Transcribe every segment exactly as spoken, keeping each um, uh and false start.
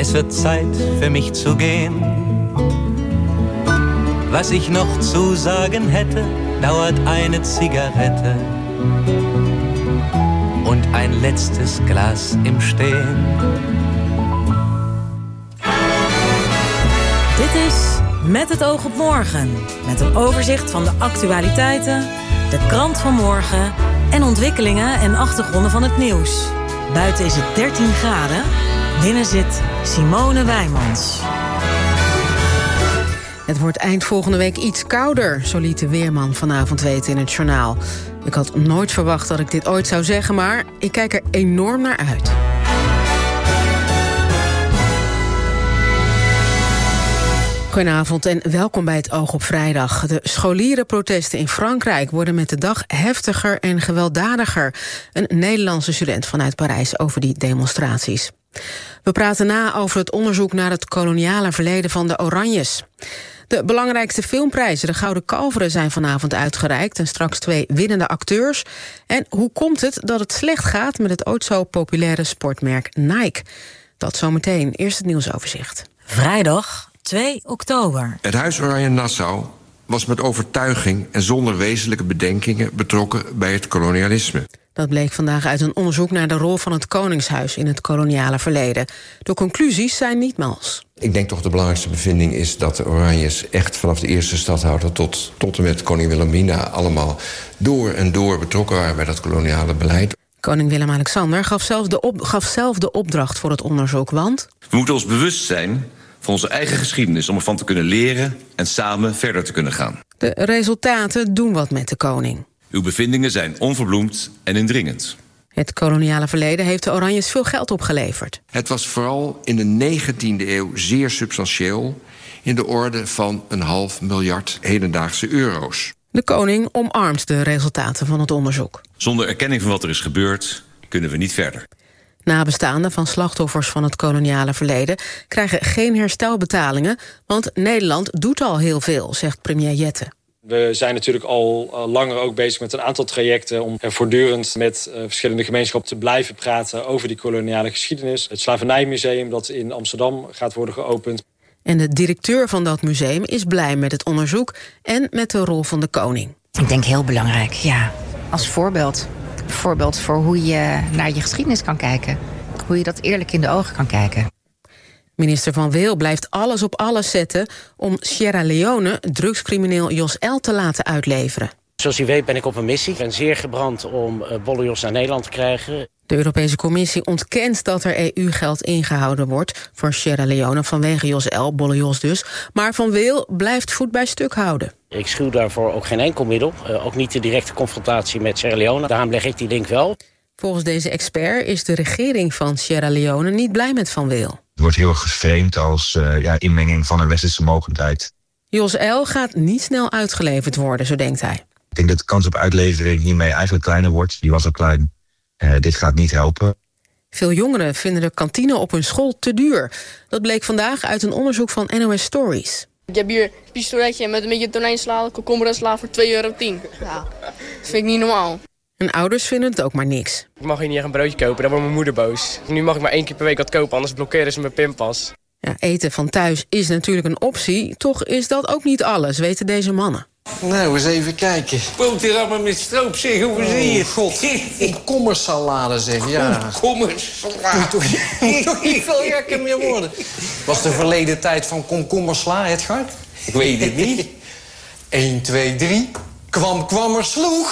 Es wird Zeit für mich zu gehen. Was ich noch zu sagen hätte, dauert eine Zigarette und ein letztes Glas im Stehen. Dit is Met het oog op morgen. Met een overzicht van de actualiteiten, de krant van morgen en ontwikkelingen en achtergronden van het nieuws. Buiten is het dertien graden. Binnen zit Simone Wijmans. Het wordt eind volgende week iets kouder, zo liet de weerman vanavond weten in het journaal. Ik had nooit verwacht dat ik dit ooit zou zeggen, maar ik kijk er enorm naar uit. Goedenavond en welkom bij het Oog op Vrijdag. De scholierenprotesten in Frankrijk worden met de dag heftiger en gewelddadiger. Een Nederlandse student vanuit Parijs over die demonstraties. We praten na over het onderzoek naar het koloniale verleden van de Oranjes. De belangrijkste filmprijzen, de Gouden Kalveren, zijn vanavond uitgereikt en straks twee winnende acteurs. En hoe komt het dat het slecht gaat met het ooit zo populaire sportmerk Nike? Dat zometeen. Eerst het nieuwsoverzicht. Vrijdag twee oktober. Het Huis Oranje-Nassau was met overtuiging en zonder wezenlijke bedenkingen betrokken bij het kolonialisme. Dat bleek vandaag uit een onderzoek naar de rol van het Koningshuis in het koloniale verleden. De conclusies zijn niet mals. Ik denk toch de belangrijkste bevinding is dat de Oranjes echt vanaf de eerste stadhouder tot, tot en met koning Wilhelmina allemaal door en door betrokken waren bij dat koloniale beleid. Koning Willem-Alexander gaf zelf, de op, gaf zelf de opdracht voor het onderzoek, want we moeten ons bewust zijn van onze eigen geschiedenis om ervan te kunnen leren en samen verder te kunnen gaan. De resultaten doen wat met de koning. Uw bevindingen zijn onverbloemd en indringend. Het koloniale verleden heeft de Oranjes veel geld opgeleverd. Het was vooral in de negentiende eeuw zeer substantieel, in de orde van een half miljard hedendaagse euro's. De koning omarmt de resultaten van het onderzoek. Zonder erkenning van wat er is gebeurd, kunnen we niet verder. Nabestaanden van slachtoffers van het koloniale verleden krijgen geen herstelbetalingen, want Nederland doet al heel veel, zegt premier Jette. We zijn natuurlijk al langer ook bezig met een aantal trajecten om voortdurend met verschillende gemeenschappen te blijven praten over die koloniale geschiedenis. Het Slavernijmuseum dat in Amsterdam gaat worden geopend. En de directeur van dat museum is blij met het onderzoek en met de rol van de koning. Ik denk heel belangrijk, ja. Als voorbeeld. Voorbeeld voor hoe je naar je geschiedenis kan kijken. Hoe je dat eerlijk in de ogen kan kijken. Minister Van Weel blijft alles op alles zetten om Sierra Leone drugscrimineel Jos L. te laten uitleveren. Zoals u weet ben ik op een missie. Ik ben zeer gebrand om Bolle Jos naar Nederland te krijgen. De Europese Commissie ontkent dat er E U-geld ingehouden wordt voor Sierra Leone vanwege Jos L., Bolle Jos dus. Maar Van Weel blijft voet bij stuk houden. Ik schuw daarvoor ook geen enkel middel. Uh, ook niet de directe confrontatie met Sierra Leone. Daarom leg ik die link wel. Volgens deze expert is de regering van Sierra Leone niet blij met Van Weel. Het wordt heel erg geframed als uh, ja, inmenging van een westerse mogendheid. Jos L. gaat niet snel uitgeleverd worden, zo denkt hij. Ik denk dat de kans op uitlevering hiermee eigenlijk kleiner wordt. Die was al klein. Uh, dit gaat niet helpen. Veel jongeren vinden de kantine op hun school te duur. Dat bleek vandaag uit een onderzoek van N O S Stories. Ik heb hier een pistoletje met een beetje tonijnsla, komkommer en sla voor twee euro tien. Ja, dat vind ik niet normaal. En ouders vinden het ook maar niks. Ik mag hier niet echt een broodje kopen, dan wordt mijn moeder boos. Nu mag ik maar één keer per week wat kopen, anders blokkeren ze mijn pinpas. Ja, eten van thuis is natuurlijk een optie. Toch is dat ook niet alles, weten deze mannen. Nou, eens even kijken. Boterhammen met stroop, zeg, hoe zie je? Oh, god, komkommersalade, zeg, ja. Komkommersalade. Toch niet veel gekker meer worden. Was de verleden tijd van komkommersla, Edgar? Ik weet het niet. één, twee, drie. Kwam, kwam er sloeg.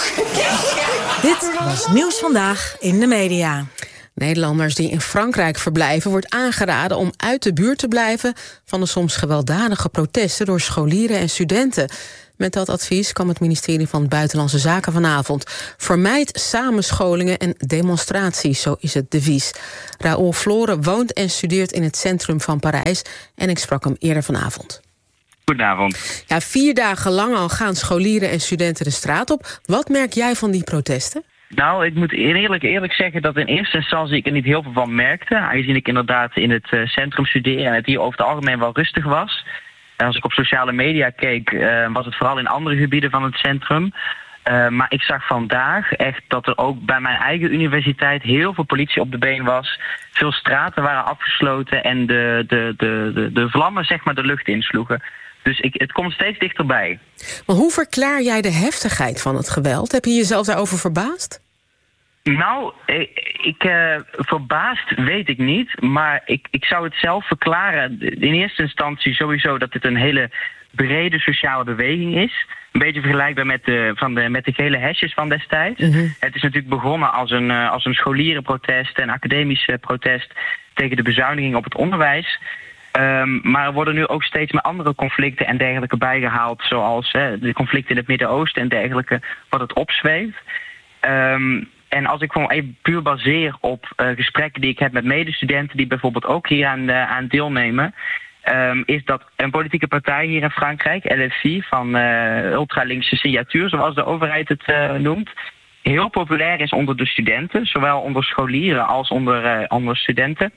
Dit was Nieuws Vandaag in de media. Nederlanders die in Frankrijk verblijven wordt aangeraden om uit de buurt te blijven van de soms gewelddadige protesten door scholieren en studenten. Met dat advies kwam het ministerie van Buitenlandse Zaken vanavond. Vermijd samenscholingen en demonstraties, zo is het devies. Raoul Floren woont en studeert in het centrum van Parijs en ik sprak hem eerder vanavond. Goedenavond. Ja, vier dagen lang al gaan scholieren en studenten de straat op. Wat merk jij van die protesten? Nou, ik moet eerlijk, eerlijk zeggen dat in eerste instantie ik er niet heel veel van merkte. Aangezien ik inderdaad in het uh, centrum studeer en het hier over het algemeen wel rustig was. En als ik op sociale media keek, uh, was het vooral in andere gebieden van het centrum. Uh, maar ik zag vandaag echt dat er ook bij mijn eigen universiteit heel veel politie op de been was. Veel straten waren afgesloten en de, de, de, de, de vlammen zeg maar de lucht insloegen. Dus ik, het komt steeds dichterbij. Maar hoe verklaar jij de heftigheid van het geweld? Heb je jezelf daarover verbaasd? Nou, ik, ik uh, verbaasd weet ik niet, maar ik, ik zou het zelf verklaren. In eerste instantie sowieso dat dit een hele brede sociale beweging is. Een beetje vergelijkbaar met de, van de, met de gele hesjes van destijds. Mm-hmm. Het is natuurlijk begonnen als een, uh, als een scholierenprotest, een academisch protest tegen de bezuiniging op het onderwijs. Um, maar er worden nu ook steeds meer andere conflicten en dergelijke bijgehaald, zoals uh, de conflicten in het Midden-Oosten en dergelijke, wat het opzweeft. Um, En als ik gewoon even puur baseer op uh, gesprekken die ik heb met medestudenten die bijvoorbeeld ook hier aan, uh, aan deelnemen, um, is dat een politieke partij hier in Frankrijk, L F I, van uh, ultralinkse signatuur, zoals de overheid het uh, noemt, heel populair is onder de studenten, zowel onder scholieren als onder, uh, onder studenten.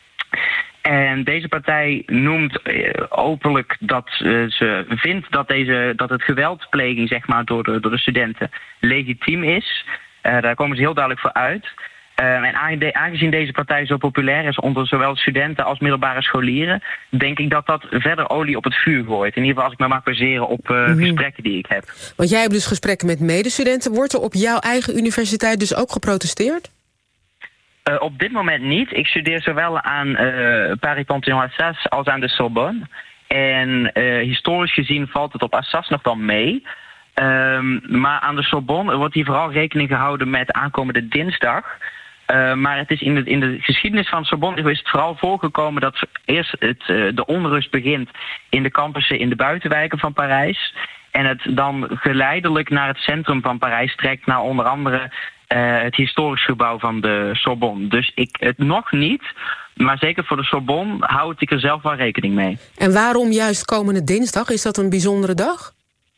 En deze partij noemt uh, openlijk dat uh, ze vindt dat, deze, dat het geweldpleging zeg maar, door, de, door de studenten legitiem is. Uh, daar komen ze heel duidelijk voor uit. Uh, en aangezien deze partij zo populair is onder zowel studenten als middelbare scholieren, denk ik dat dat verder olie op het vuur gooit. In ieder geval als ik me mag baseren op uh, mm-hmm. gesprekken die ik heb. Want jij hebt dus gesprekken met medestudenten. Wordt er op jouw eigen universiteit dus ook geprotesteerd? Uh, op dit moment niet. Ik studeer zowel aan uh, Paris-Panthéon-Assas als aan de Sorbonne. En uh, historisch gezien valt het op Assas nog wel mee. Um, maar aan de Sorbonne wordt hier vooral rekening gehouden met aankomende dinsdag. Uh, maar het is in de, in de geschiedenis van Sorbonne is het vooral voorgekomen dat eerst het, uh, de onrust begint in de campussen in de buitenwijken van Parijs. En het dan geleidelijk naar het centrum van Parijs trekt, naar onder andere uh, het historisch gebouw van de Sorbonne. Dus ik het nog niet, maar zeker voor de Sorbonne houd ik er zelf wel rekening mee. En waarom juist komende dinsdag? Is dat een bijzondere dag?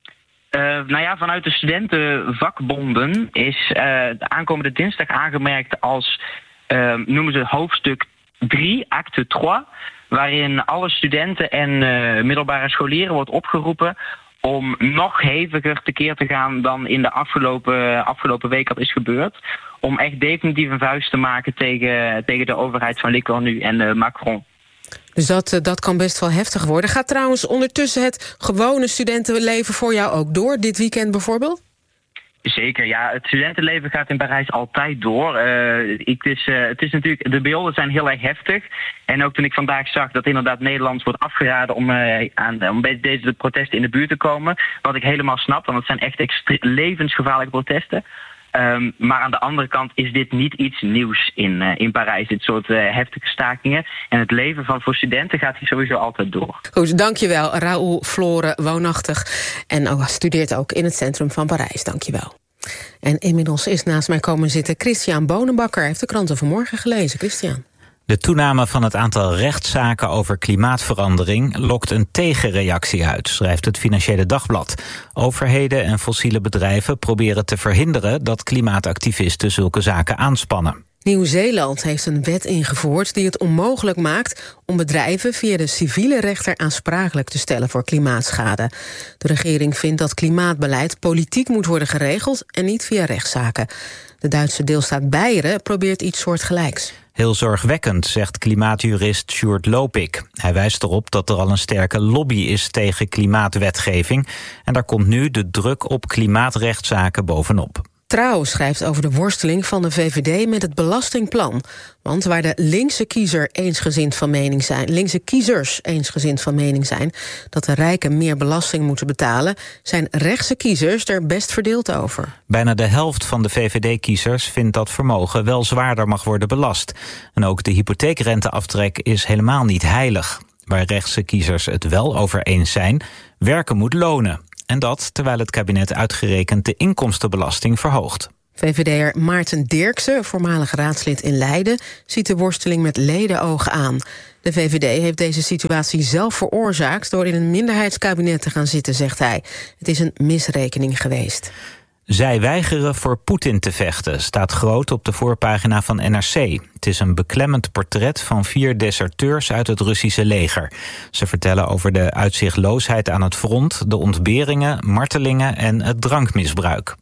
Uh, nou ja, vanuit de studentenvakbonden is uh, de aankomende dinsdag aangemerkt als, uh, noemen ze hoofdstuk drie, acte drie, waarin alle studenten en uh, middelbare scholieren wordt opgeroepen om nog heviger tekeer te gaan dan in de afgelopen, afgelopen week al is gebeurd. Om echt definitief een vuist te maken tegen, tegen de overheid van Lecornu en uh, Macron. Dus dat, dat kan best wel heftig worden. Gaat trouwens ondertussen het gewone studentenleven voor jou ook door? Dit weekend bijvoorbeeld? Zeker, ja. Het studentenleven gaat in Parijs altijd door. Uh, ik, het, is, uh, het is natuurlijk, de beelden zijn heel erg heftig. En ook toen ik vandaag zag dat inderdaad Nederlands wordt afgeraden om, uh, aan, om bij deze protesten in de buurt te komen. Wat ik helemaal snap, want het zijn echt extre- levensgevaarlijke protesten. Um, maar aan de andere kant is dit niet iets nieuws in, uh, in Parijs, dit soort uh, heftige stakingen. En het leven van voor studenten gaat hier sowieso altijd door. Goed, dankjewel. Raoul Floren, woonachtig en oh, studeert ook in het centrum van Parijs. Dankjewel. En inmiddels is naast mij komen zitten Christian Bonenbakker. Hij heeft de kranten vanmorgen gelezen. Christian. De toename van het aantal rechtszaken over klimaatverandering lokt een tegenreactie uit, schrijft het Financiële Dagblad. Overheden en fossiele bedrijven proberen te verhinderen dat klimaatactivisten zulke zaken aanspannen. Nieuw-Zeeland heeft een wet ingevoerd die het onmogelijk maakt om bedrijven via de civiele rechter aansprakelijk te stellen voor klimaatschade. De regering vindt dat klimaatbeleid politiek moet worden geregeld en niet via rechtszaken. De Duitse deelstaat Beieren probeert iets soortgelijks. Heel zorgwekkend, zegt klimaatjurist Sjoerd Lopik. Hij wijst erop dat er al een sterke lobby is tegen klimaatwetgeving. En daar komt nu de druk op klimaatrechtszaken bovenop. Trouw schrijft over de worsteling van de V V D met het belastingplan. Want waar de linkse kiezer eensgezind van mening zijn, linkse kiezers eensgezind van mening zijn dat de rijken meer belasting moeten betalen, zijn rechtse kiezers er best verdeeld over. Bijna de helft van de V V D-kiezers vindt dat vermogen wel zwaarder mag worden belast. En ook de hypotheekrenteaftrek is helemaal niet heilig. Waar rechtse kiezers het wel over eens zijn, werken moet lonen. En dat terwijl het kabinet uitgerekend de inkomstenbelasting verhoogt. V V D'er Maarten Dirksen, voormalig raadslid in Leiden, ziet de worsteling met ledenogen aan. De V V D heeft deze situatie zelf veroorzaakt door in een minderheidskabinet te gaan zitten, zegt hij. Het is een misrekening geweest. Zij weigeren voor Poetin te vechten, staat groot op de voorpagina van N R C. Het is een beklemmend portret van vier deserteurs uit het Russische leger. Ze vertellen over de uitzichtloosheid aan het front, de ontberingen, martelingen en het drankmisbruik.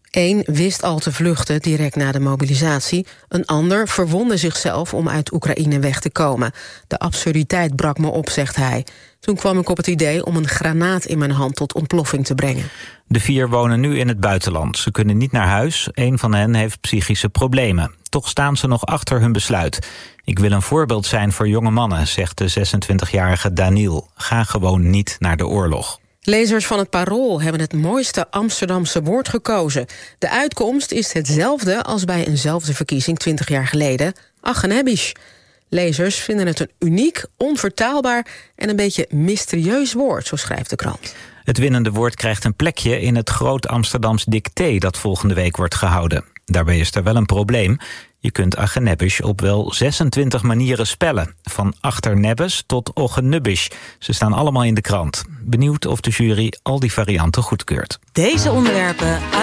Eén wist al te vluchten direct na de mobilisatie. Een ander verwondde zichzelf om uit Oekraïne weg te komen. De absurditeit brak me op, zegt hij. Toen kwam ik op het idee om een granaat in mijn hand tot ontploffing te brengen. De vier wonen nu in het buitenland. Ze kunnen niet naar huis. Een van hen heeft psychische problemen. Toch staan ze nog achter hun besluit. Ik wil een voorbeeld zijn voor jonge mannen, zegt de zesentwintigjarige Daniel. Ga gewoon niet naar de oorlog. Lezers van het Parool hebben het mooiste Amsterdamse woord gekozen. De uitkomst is hetzelfde als bij eenzelfde verkiezing twintig jaar geleden. Aggenebisch. Lezers vinden het een uniek, onvertaalbaar en een beetje mysterieus woord, zo schrijft de krant. Het winnende woord krijgt een plekje in het Groot Amsterdams Dicté dat volgende week wordt gehouden. Daarbij is er wel een probleem. Je kunt Aggenebisch op wel zesentwintig manieren spellen. Van Achternebbes tot Oggenubbisch. Ze staan allemaal in de krant. Benieuwd of de jury al die varianten goedkeurt. Deze onderwerpen